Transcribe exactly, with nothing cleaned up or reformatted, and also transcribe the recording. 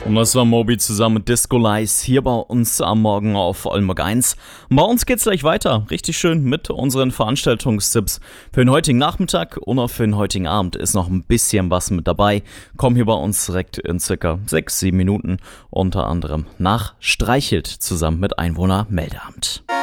Und das war Moby zusammen mit Disco Lice hier bei uns am Morgen auf Oldenburg eins. Bei uns geht's gleich weiter, richtig schön mit unseren Veranstaltungstipps. Für den heutigen Nachmittag und auch für den heutigen Abend ist noch ein bisschen was mit dabei. Kommen hier bei uns direkt in circa sechs, sieben Minuten unter anderem nach Streichelt zusammen mit Einwohnermeldeamt.